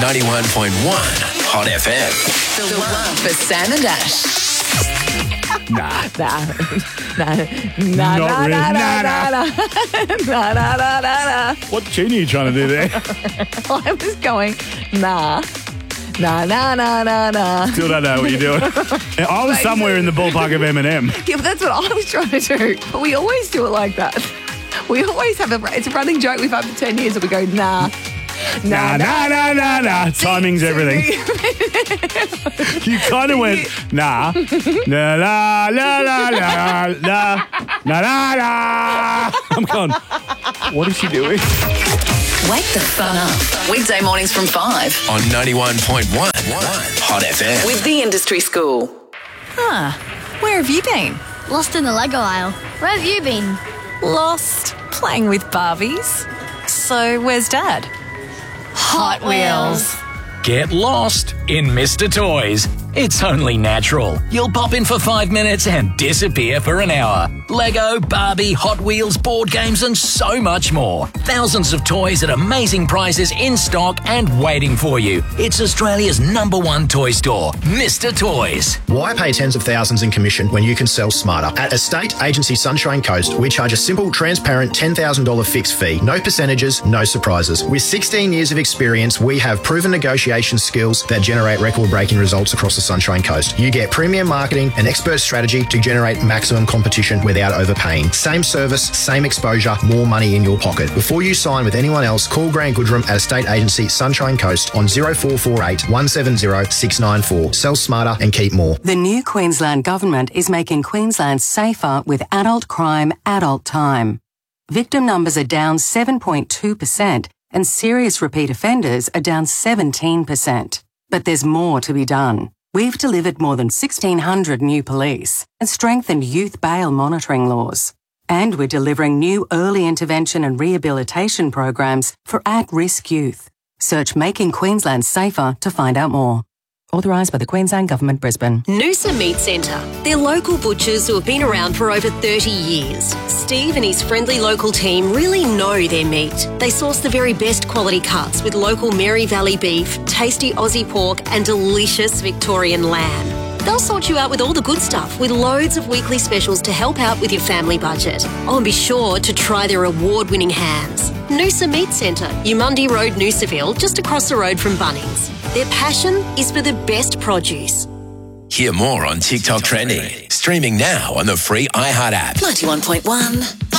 91.1 Hot FM. The one for Sam and Ash. Nah. What tune are you trying to do there? I was going, nah. Nah. Still don't know what you're doing. I was somewhere in the ballpark of Eminem. Yeah, but that's what I was trying to do. But we always do it like that. We always have it's a running joke we've had for 10 years that we go, nah. Nah. Timing's everything. You kind of went, nah. La. I'm going, what is she doing? Wake the fun up. Weekday mornings from 5. On 91.1 Hot FM. With the Industry School. Where have you been? Lost in the Lego aisle. Where have you been? Lost. Playing with Barbies. So where's Dad? Hot Wheels. Get lost in Mr. Toys. It's only natural. You'll pop in for 5 minutes and disappear for an hour. Lego, Barbie, Hot Wheels, board games and so much more. Thousands of toys at amazing prices in stock and waiting for you. It's Australia's #1 toy store, Mr. Toys. Why pay tens of thousands in commission when you can sell smarter? At Estate Agency Sunshine Coast, we charge a simple, transparent $10,000 fixed fee. No percentages, no surprises. With 16 years of experience, we have proven negotiation skills that generate record-breaking results across the Sunshine Coast. You get premium marketing and expert strategy to generate maximum competition without overpaying. Same service, same exposure, more money in your pocket. Before you sign with anyone else, call Grant Goodrum at Estate Agency Sunshine Coast on 0448 170 694. Sell smarter and keep more. The new Queensland Government is making Queensland safer with adult crime, adult time. Victim numbers are down 7.2% and serious repeat offenders are down 17%. But there's more to be done. We've delivered more than 1,600 new police and strengthened youth bail monitoring laws. And we're delivering new early intervention and rehabilitation programs for at-risk youth. Search Making Queensland Safer to find out more. Authorised by the Queensland Government, Brisbane. Noosa Meat Centre. They're local butchers who have been around for over 30 years. Steve and his friendly local team really know their meat. They source the very best quality cuts with local Mary Valley beef, tasty Aussie pork and delicious Victorian lamb. They'll sort you out with all the good stuff with loads of weekly specials to help out with your family budget. Oh, and be sure to try their award-winning hams. Noosa Meat Centre, Umundi Road, Noosaville, just across the road from Bunnings. Their passion is for the best produce. Hear more on TikTok Trending. Streaming now on the free iHeart app. 91.1